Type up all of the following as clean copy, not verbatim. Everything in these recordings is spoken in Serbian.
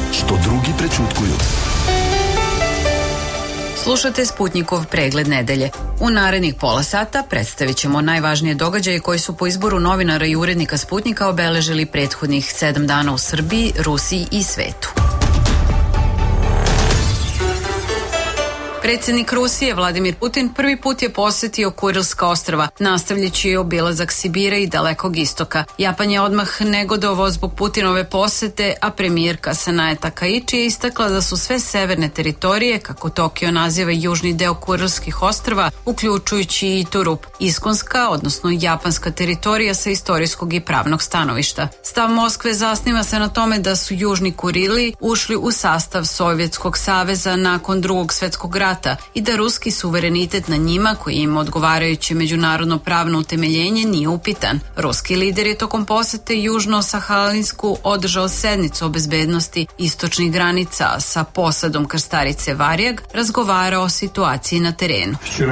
što drugi prećutkuju. Slušate Sputnikov pregled nedelje. U narednih pola sata predstavit ćemo najvažnije događaje koji su po izboru novinara i urednika Sputnika obeležili prethodnih 7 dana u Srbiji, Rusiji i svetu. Predsjednik Rusije Vladimir Putin prvi put je posetio Kurilska ostrva, nastavljajući obilazak Sibira i Dalekog istoka. Japan je odmah negodovao zbog Putinove posete, a premijerka Sanae Takaichi je istakla da su sve severne teritorije, kako Tokio naziva južni deo Kurilskih ostrva, uključujući i Turup, iskonska, odnosno japanska teritorija sa istorijskog i pravnog stanovišta. Stav Moskve zasniva se na tome da su južni Kurili ušli u sastav Sovjetskog saveza nakon Drugog svjetskog rata i da ruski suverenitet na njima, koji ima odgovarajuće međunarodno pravno utemeljenje, nije upitan. Ruski lider je tokom posete Južno-Sahalinsku održao sednicu o bezbednosti istočnih granica sa posadom krstarice Varjag, razgovarao o situaciji na terenu.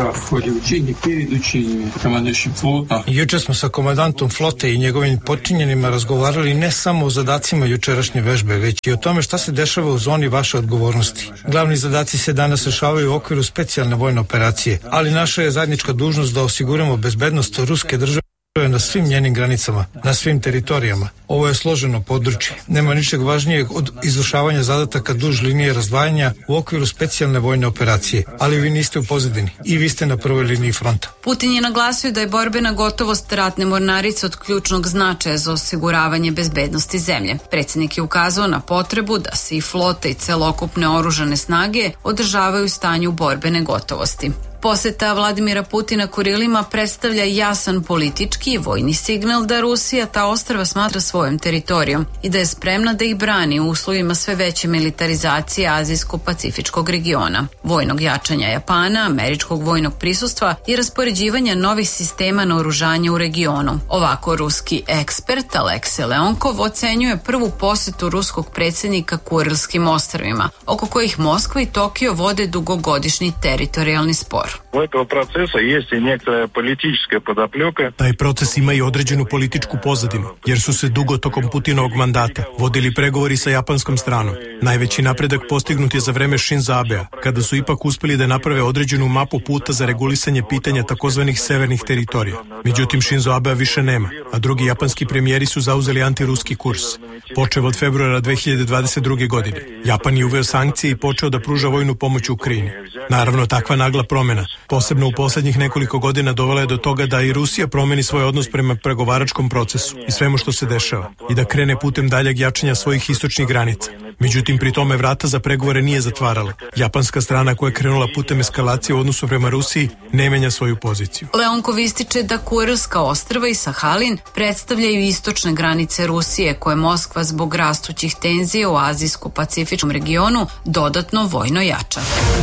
Juče smo sa komandantom flote i njegovim potčinjenima razgovarali ne samo o zadacima jučerašnje vežbe, već i o tome šta se dešava u zoni vaše odgovornosti. Glavni zadaci se danas rešavaju u okviru specijalne vojne operacije, ali naša je zajednička dužnost da osiguramo bezbednost ruske države na svim njenim granicama, na svim teritorijama. Ovo je složeno područje. Nema ničeg važnijeg od izvršavanja zadataka duž linije razdvajanja u okviru specijalne vojne operacije, ali vi niste u pozadini i vi ste na prvoj liniji fronta. Putin je naglasio da je borbena gotovost ratne mornarice od ključnog značaja za osiguravanje bezbednosti zemlje. Predsjednik je ukazao na potrebu da se i flote i celokupne oružane snage održavaju u stanju borbene gotovosti. Poseta Vladimira Putina Kurilima predstavlja jasan politički i vojni signal da Rusija ta ostrva smatra svojom teritorijom i da je spremna da ih brani u uslovima sve veće militarizacije azijsko-pacifičkog regiona, vojnog jačanja Japana, američkog vojnog prisustva i raspoređivanja novih sistema naoružanja u regionu. Ovako ruski ekspert Aleksej Leonkov ocenjuje prvu posetu ruskog predsjednika Kurilskim ostrvima, oko kojih Moskva i Tokio vode dugogodišnji teritorijalni spor. Taj proces ima i određenu političku pozadinu, jer su se dugo tokom Putinovog mandata vodili pregovori sa japanskom stranom. Najveći napredak postignut je za vreme Shinzo Abea, kada su ipak uspeli da naprave određenu mapu puta za regulisanje pitanja takozvanih severnih teritorija. Međutim, Shinzo Abea više nema, a drugi japanski premijeri su zauzeli antiruski kurs. Počev od februara 2022. godine, Japan je uveo sankcije i počeo da pruža vojnu pomoć Ukrajini. Naravno, takva nagla promjena, posebno u posljednjih nekoliko godina, dovela je do toga da i Rusija promeni svoj odnos prema pregovaračkom procesu i svemu što se dešava i da krene putem daljeg jačanja svojih istočnih granica. Međutim, pri tome vrata za pregovore nije zatvarala. Japanska strana koja je krenula putem eskalacije u odnosu prema Rusiji ne menja svoju poziciju. Leonkov ističe da Kurilska ostrva i Sahalin predstavljaju istočne granice Rusije koje Moskva zbog rastućih tenzija u azijsko-pacifičkom regionu dodatno vojno jača.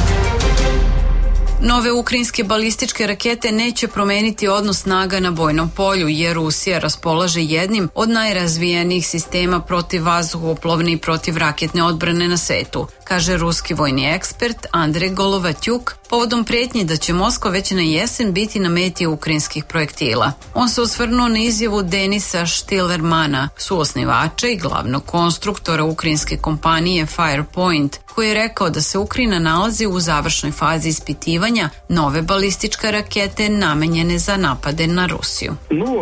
Nove ukrajinske balističke rakete neće promeniti odnos snaga na bojnom polju, jer Rusija raspolaže jednim od najrazvijenijih sistema protivvazduhoplovne i protivraketne odbrane na svetu, kaže ruski vojni ekspert Andrej Golovatjuk, povodom prijetnji da će Moskva već na jesen biti na meti ukrajinskih projektila. On se osvrnuo na izjavu Denisa Štilermana, suosnivača i glavnog konstruktora ukrajinske kompanije Firepoint, koji je rekao da se Ukrajina nalazi u završnoj fazi ispitivanja nove balističke rakete namenjene za napade na Rusiju.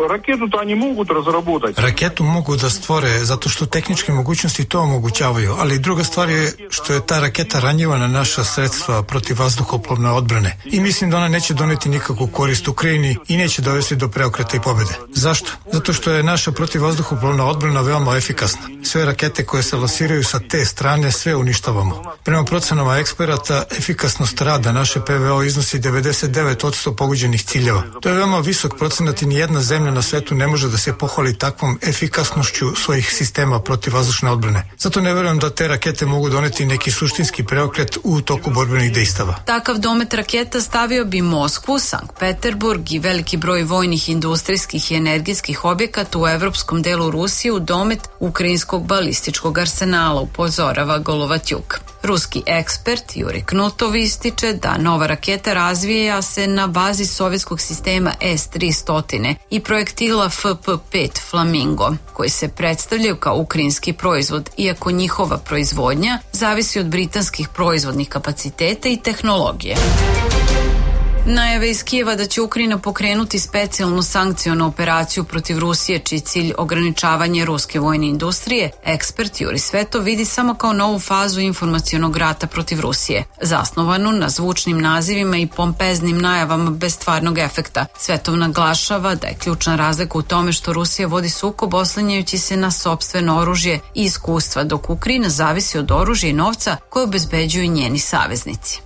Raketu mogu da stvore zato što tehničke mogućnosti to omogućavaju, ali druga stvar je što je ta raketa ranjiva na naša sredstva protiv vazduhoplovne odbrane i mislim da ona neće doneti nikakvu korist Ukrajini i neće dovesti do preokreta i pobjede. Zašto? Zato što je naša protivvazduhoplovna odbrana veoma efikasna. Sve rakete koje se lasiraju sa te strane sve uništavamo. Prema procenama eksperata, efikasnost rada naše PVO iznosi 99% pogođenih ciljeva. To je veoma visok procenat i nijedna zemlja na svetu ne može da se pohvali takvom efikasnošću svojih sistema protivvazdušne odbrane. Zato ne verujem da te rakete mogu doneti neki suštinski preokret u toku borbenih dejstava. Takav domet raketa stavio bi Moskvu, Sankt Peterburg i veliki broj vojnih, industrijskih i energijskih objekata u evropskom delu Rusije u domet ukrajinskog balističkog arsenala, upozorava Golovatjuk. Ruski ekspert Juri Knutov ističe da nova raketa razvija se na bazi sovjetskog sistema S-300 i projektila FP-5 Flamingo, koji se predstavljaju kao ukrajinski proizvod, iako njihova proizvodnja zavisi od britanskih proizvodnih kapaciteta i tehnologije. Najave iz Kijeva da će Ukrajina pokrenuti specijalnu sankcionu operaciju protiv Rusije, čiji cilj ograničavanje ruske vojne industrije, ekspert Juri Svetov vidi samo kao novu fazu informacionog rata protiv Rusije, zasnovanu na zvučnim nazivima i pompeznim najavama bez stvarnog efekta. Svetov naglašava da je ključna razlika u tome što Rusija vodi sukob oslanjajući se na sopstveno oružje i iskustva, dok Ukrajina zavisi od oružja i novca koje obezbeđuju njeni saveznici.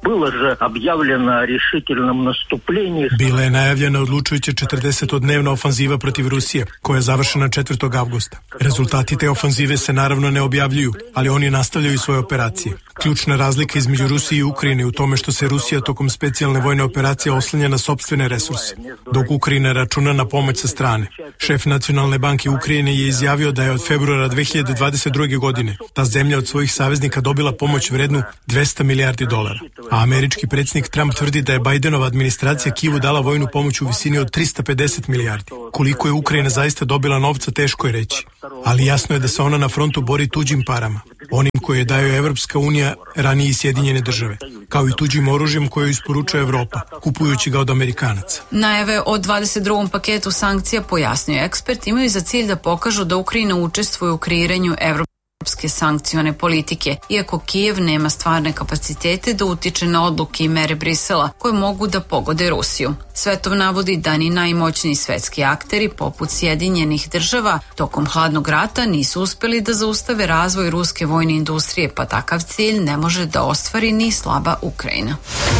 Bila je najavljena odlučujuća 40-dnevna ofanziva protiv Rusije, koja je završena 4. avgusta. Rezultati te ofanzive se naravno ne objavljuju, ali oni nastavljaju svoje operacije. Ključna razlika između Rusije i Ukrajine u tome što se Rusija tokom specijalne vojne operacije oslanja na sopstvene resurse, dok Ukrajina računa na pomoć sa strane. Šef Nacionalne banke Ukrajine je izjavio da je od februara 2022. godine ta zemlja od svojih saveznika dobila pomoć vrednu $200 milijardi, a američki predsjednik Trump tvrdi da je Bidenova administracija Kijevu dala vojnu pomoć u visini od 350 milijardi. Koliko je Ukrajina zaista dobila novca, teško je reći, ali jasno je da se ona na frontu bori tuđim parama, onim koje daju Evropska unija, ranije i Sjedinjene države, kao i tuđim oružjem koje isporučuje Evropa, kupujući ga od Amerikanaca. Najave o 22. paketu sankcija, pojasnio ekspert, imaju za cilj da pokažu da Ukrajina učestvuje u kreiranju evropske sankcione politike, iako Kijev nema stvarne kapacitete da utiče na odluke i mere Brisela koje mogu da pogode Rusiju. Svetov navodi da ni najmoćniji svetski akteri, poput Sjedinjenih država, tokom hladnog rata nisu uspeli da zaustave razvoj ruske vojne industrije, pa takav cilj ne može da ostvari ni slaba Ukrajina.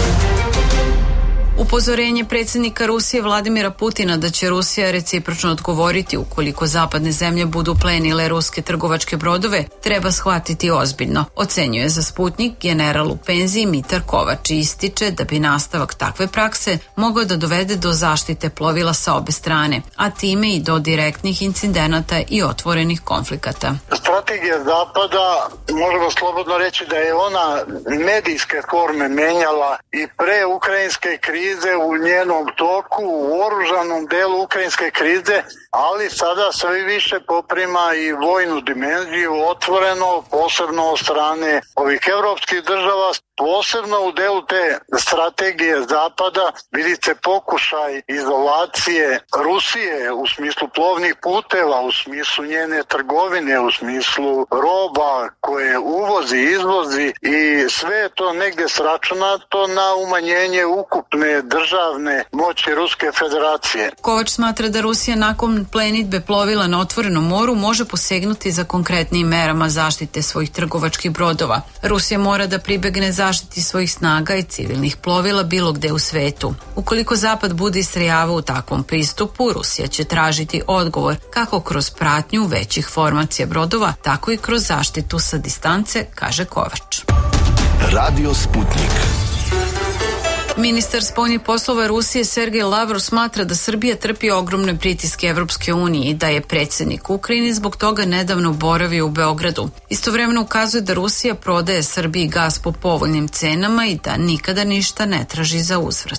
Upozorenje predsjednika Rusije Vladimira Putina da će Rusija recipročno odgovoriti ukoliko zapadne zemlje budu plenile ruske trgovačke brodove treba shvatiti ozbiljno, ocenjuje za Sputnik general u penziji Mitar Kovač i ističe da bi nastavak takve prakse mogao da dovede do zaštite plovila sa obe strane, a time i do direktnih incidenata i otvorenih konflikata. Strategija Zapada, možemo slobodno reći da je ona medijske forme menjala i pre ukrajinske krize u njenom toku, u oružanom delu ukrajinske krize, ali sada sve više poprima i vojnu dimenziju otvoreno, posebno od strane ovih evropskih država, posebno u delu te strategije Zapada vidite pokušaj izolacije Rusije u smislu plovnih puteva, u smislu njene trgovine, u smislu roba koje uvozi, izvozi i sve je to negdje sračunato na umanjenje ukupne državne moći Ruske federacije. Kovač smatra da Rusija nakon plenitbe plovila na otvorenom moru može posegnuti za konkretnim merama zaštite svojih trgovačkih brodova. Rusija mora da pribegne zaštiti svojih snaga i civilnih plovila bilo gde u svetu. Ukoliko Zapad bude istrajavao u takvom pristupu, Rusija će tražiti odgovor kako kroz pratnju većih formacija brodova, tako i kroz zaštitu sa distance, kaže Kovač. Radio Sputnik. Ministar spoljnih poslova Rusije Sergej Lavrov smatra da Srbija trpi ogromne pritiske Evropske unije i da je predsjednik Ukrajine zbog toga nedavno boravio u Beogradu. Istovremeno ukazuje da Rusija prodaje Srbiji gas po povoljnim cenama i da nikada ništa ne traži za uzvrat.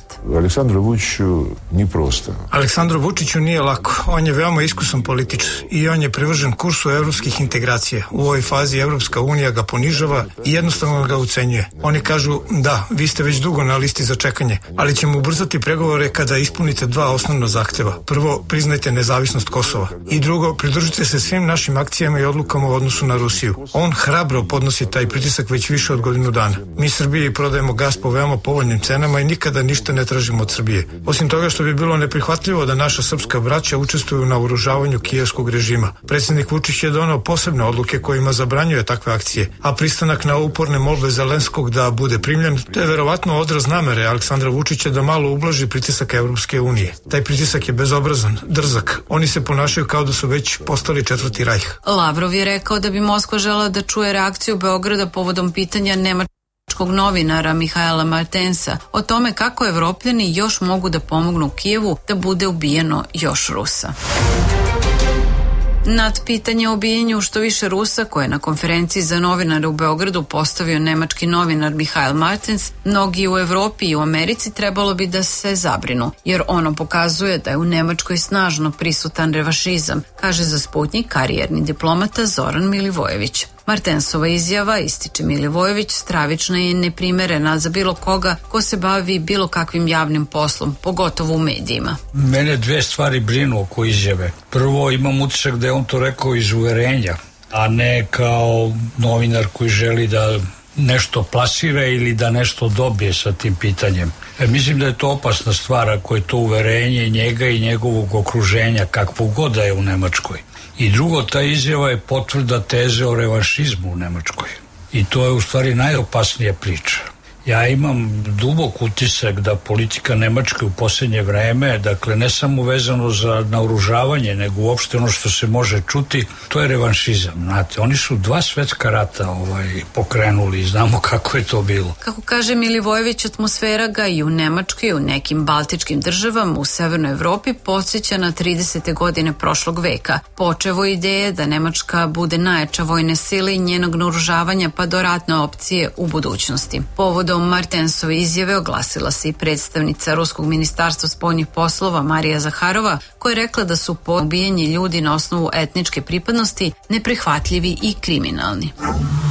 Aleksandru Vučiću nije lako. On je veoma iskusan političar i on je privržen kursu evropskih integracija. U ovoj fazi Evropska unija ga ponižava i jednostavno ga ucenjuje. Oni kažu da, vi ste već dugo na listi za čekanje, ali ćemo ubrzati pregovore kada ispunite dva osnovna zahteva. Prvo, priznajte nezavisnost Kosova i drugo, pridružite se svim našim akcijama i odlukama u odnosu na Rusiju. On hrabro podnosi taj pritisak već više od godinu dana. Mi Srbiji prodajemo gas po veoma povoljnim cenama i nikada ništa ne tražimo od Srbije. Osim toga što bi bilo neprihvatljivo da naša srpska braća učestvuju na uružavanju kijevskog režima. Predsjednik Vučić je doneo posebne odluke kojima zabranjuje takve akcije, a pristanak na uporne molbe Zelenskog da bude primljen, to je verovatno odraz namere Aleksandra Vučića da malo ublaži pritisak Evropske unije. Taj pritisak je bezobrazan, drzak. Oni se ponašaju kao da su već postali četvrti rajh. Lavrov je rekao da bi Moskva žela da čuje reakciju Beograda povodom pitanja nemačkog novinara Mihaela Martensa o tome kako Evropljani još mogu da pomognu Kijevu da bude ubijeno još Rusa. Nad pitanje o ubijenju što više Rusa, koje je na konferenciji za novinare u Beogradu postavio nemački novinar Mihael Martens, mnogi u Evropi i u Americi trebalo bi da se zabrinu, jer ono pokazuje da je u Nemačkoj snažno prisutan revanšizam, kaže za Sputnjik karijerni diplomata Zoran Milivojević. Martensova izjava, ističe Milivojević, stravična i neprimerena za bilo koga ko se bavi bilo kakvim javnim poslom, pogotovo u medijima. Mene dve stvari brinu oko izjave. Prvo, imam utisak da je on to rekao iz uverenja, a ne kao novinar koji želi da nešto plasira ili da nešto dobije sa tim pitanjem. Mislim da je to opasna stvar ako je to uverenje njega i njegovog okruženja, kakvo god da je u Nemačkoj. I drugo, ta izjava je potvrda teze o revanšizmu u Nemačkoj. I to je u stvari najopasnija priča. Ja imam dubok utisak da politika Nemačke u posljednje vreme, dakle ne samo vezano za naoružavanje, nego uopšte ono što se može čuti, to je revanšizam. Znate, oni su 2 svetska rata pokrenuli i znamo kako je to bilo. Kako kaže Milivojević, atmosfera ga i u Nemačkoj i u nekim baltičkim državama u Severnoj Evropi podsjeća na 30. godine prošlog veka. Počevo ideje da Nemačka bude najjača vojne sile i njenog naoružavanja pa do ratne opcije u budućnosti. Povodom Martensove izjave oglasila se i predstavnica Ruskog ministarstva spoljnih poslova Marija Zaharova, koja je rekla da su pobijeni ljudi na osnovu etničke pripadnosti neprihvatljivi i kriminalni.